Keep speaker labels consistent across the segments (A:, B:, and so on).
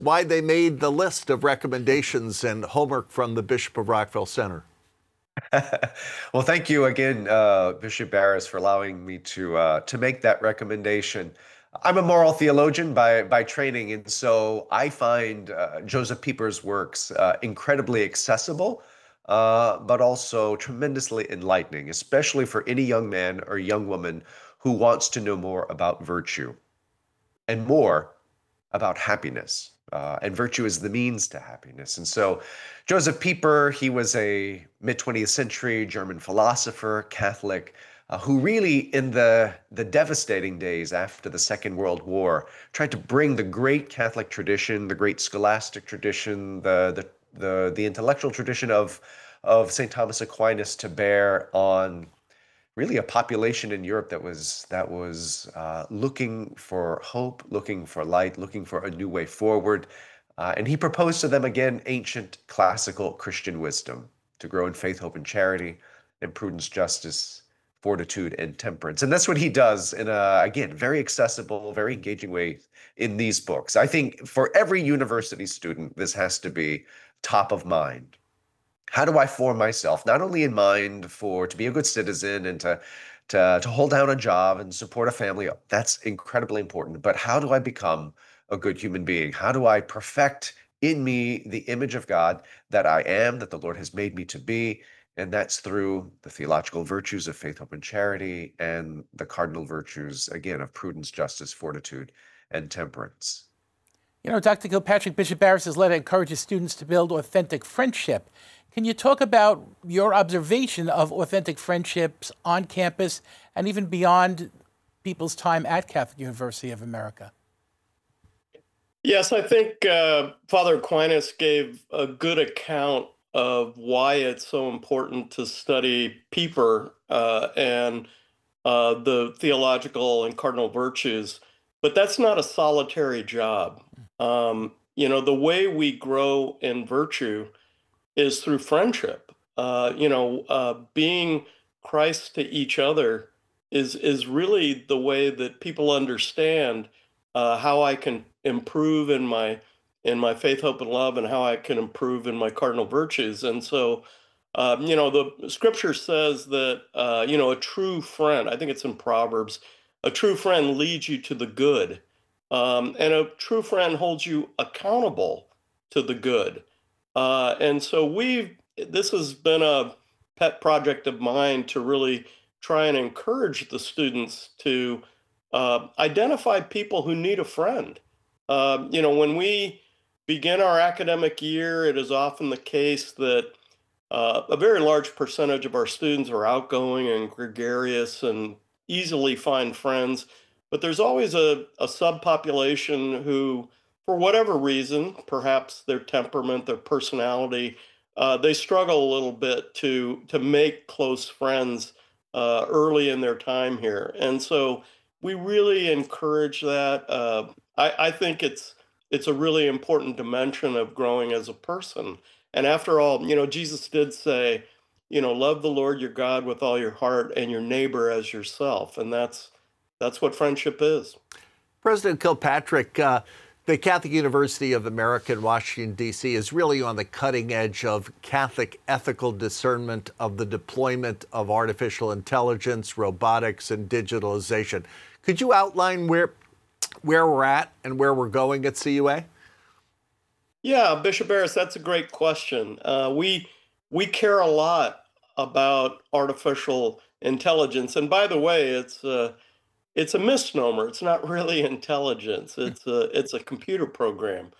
A: why they made the list of recommendations and homework from the Bishop of Rockville Center.
B: Well, thank you again, Bishop Barris, for allowing me to make that recommendation. I'm a moral theologian by training, and so I find Joseph Pieper's works incredibly accessible, but also tremendously enlightening, especially for any young man or young woman who wants to know more about virtue and more about happiness. And virtue is the means to happiness. And so Joseph Pieper, he was a mid-20th century German philosopher, Catholic, who really, in the devastating days after the Second World War, tried to bring the great Catholic tradition, the great scholastic tradition, the intellectual tradition of St. Thomas Aquinas to bear on really a population in Europe that was looking for hope, looking for light, looking for a new way forward. And he proposed to them again ancient classical Christian wisdom to grow in faith, hope, and charity, and prudence, justice, fortitude, and temperance. And that's what he does in a, again, very accessible, very engaging way in these books. I think for every university student, this has to be top of mind. How do I form myself, not only in mind for to be a good citizen and to hold down a job and support a family? That's incredibly important. But how do I become a good human being? How do I perfect in me the image of God that I am, that the Lord has made me to be? And that's through the theological virtues of faith, hope, and charity, and the cardinal virtues, again, of prudence, justice, fortitude, and temperance.
C: You know, Dr. Kilpatrick, Bishop Barris's letter encourages students to build authentic friendship. Can you talk about your observation of authentic friendships on campus and even beyond people's time at Catholic University of America?
D: Yes, I think Father Aquinas gave a good account of why it's so important to study Pieper and the theological and cardinal virtues. But that's not a solitary job. You know, the way we grow in virtue is through friendship. Being Christ to each other is really the way that people understand how I can improve in my faith, hope, and love, and how I can improve in my cardinal virtues. And so, the Scripture says that a true friend. I think it's in Proverbs. A true friend leads you to the good, and a true friend holds you accountable to the good. And so this has been a pet project of mine to really try and encourage the students to identify people who need a friend. When we begin our academic year, it is often the case that a very large percentage of our students are outgoing and gregarious and easily find friends. But there's always a subpopulation who, for whatever reason, perhaps their temperament, their personality, they struggle a little bit to make close friends early in their time here. And so we really encourage that. I think it's a really important dimension of growing as a person. And after all, Jesus did say, love the Lord your God with all your heart and your neighbor as yourself. And that's what friendship is.
A: President Kilpatrick, the Catholic University of America in Washington, D.C. is really on the cutting edge of Catholic ethical discernment of the deployment of artificial intelligence, robotics, and digitalization. Could you outline where we're at and where we're going at CUA?
D: Yeah, Bishop Barris, that's a great question. We care a lot about artificial intelligence. And by the way, it's a misnomer. It's not really intelligence. It's a computer program.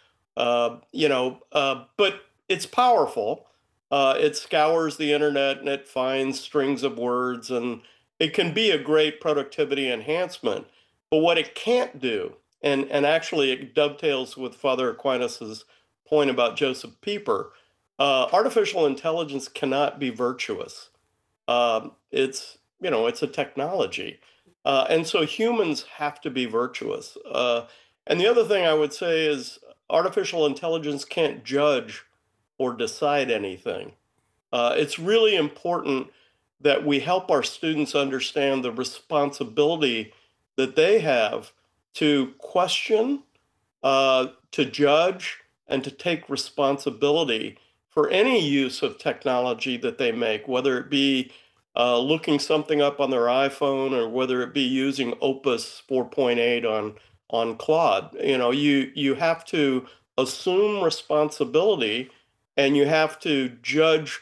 D: But it's powerful. It scours the internet and it finds strings of words, and it can be a great productivity enhancement. But what it can't do, and actually it dovetails with Father Aquinas's point about Joseph Pieper, artificial intelligence cannot be virtuous. It's a technology. And so humans have to be virtuous. And the other thing I would say is artificial intelligence can't judge or decide anything. It's really important that we help our students understand the responsibility that they have to question to judge and to take responsibility for any use of technology that they make, whether it be looking something up on their iPhone or whether it be using Opus 4.8 on Claude. You have to assume responsibility and you have to judge